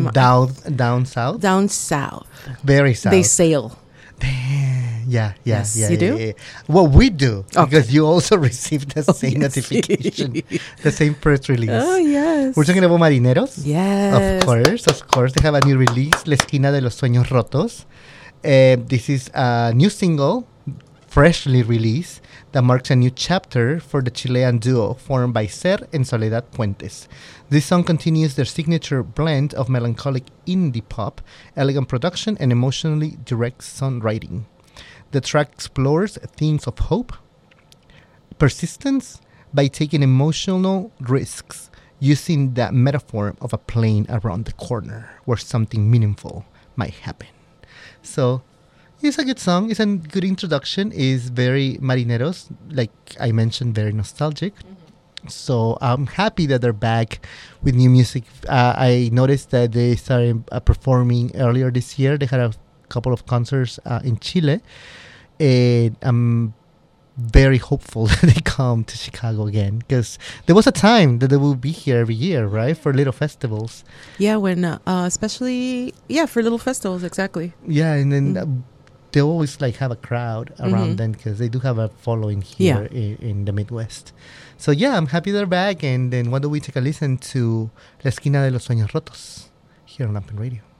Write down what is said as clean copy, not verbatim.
Down south? Down south. Very south. They sail. Yeah. You do? Yeah. Well, we do. Okay. Because you also received the same notification. The same press release. Oh, yes. We're talking about Marineros. Yes. Of course. They have a new release, La Esquina de los Sueños Rotos. This is a new single, freshly released, that marks a new chapter for the Chilean duo formed by Ser and Soledad Puentes. This song continues their signature blend of melancholic indie pop, elegant production, and emotionally direct songwriting. The track explores themes of hope, persistence, by taking emotional risks, using that metaphor of a plane around the corner where something meaningful might happen. So, it's a good song. It's a good introduction. It's very marineros, like I mentioned, very nostalgic. So I'm happy that they're back with new music. I noticed that they started performing earlier this year. They had a couple of concerts in Chile. And I'm very hopeful that they come to Chicago again, because there was a time that they will be here every year, right, for little festivals. Yeah, when especially for little festivals, exactly. Yeah, and then they always like have a crowd around them because they do have a following here in the Midwest. So yeah, I'm happy they're back. And then why don't we take a listen to La Esquina de los Sueños Rotos here on Ampen Radio.